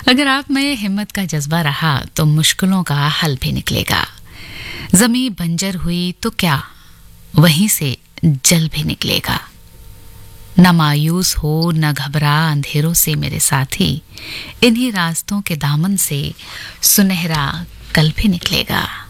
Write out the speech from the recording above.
अगर आप में हिम्मत का जज्बा रहा तो मुश्किलों का हल भी निकलेगा। जमीन बंजर हुई तो क्या, वहीं से जल भी निकलेगा। न मायूस हो न घबरा अंधेरों से मेरे साथी, इन्हीं रास्तों के दामन से सुनहरा कल भी निकलेगा।